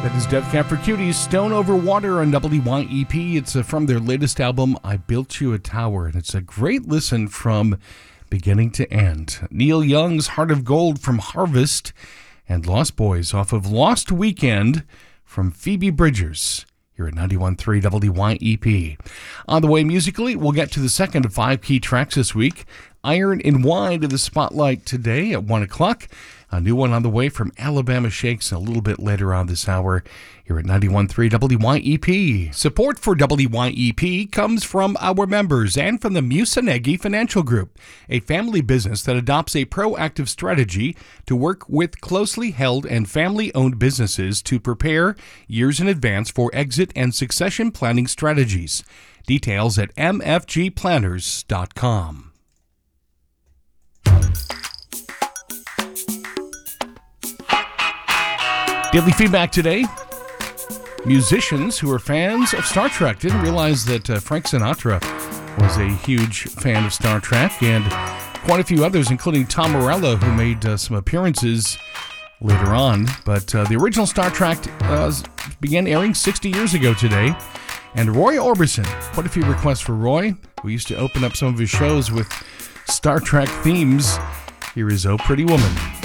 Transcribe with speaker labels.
Speaker 1: That is Death Cab for Cuties, Stone Over Water on WYEP. It's from their latest album, I Built You a Tower, and it's a great listen from beginning to end. Neil Young's Heart of Gold from Harvest, and Lost Boys off of Lost Weekend from Phoebe Bridgers. Here at 91.3 WYEP. On the way musically, we'll get to the second of 5 key tracks this week. Iron and Wine to the spotlight today at 1 o'clock. A new one on the way from Alabama Shakes a little bit later on this hour here at 91.3 WYEP. Support for WYEP comes from our members and from the Musanegi Financial Group, a family business that adopts a proactive strategy to work with closely held and family-owned businesses to prepare years in advance for exit and succession planning strategies. Details at mfgplanners.com. Daily feedback today. Musicians who are fans of Star Trek didn't realize that Frank Sinatra was a huge fan of Star Trek, and quite a few others, including Tom Morello, who made some appearances later on. But the original Star Trek began airing 60 years ago today. And Roy Orbison, quite a few requests for Roy, who used to open up some of his shows with Star Trek themes. Here is Oh Pretty Woman.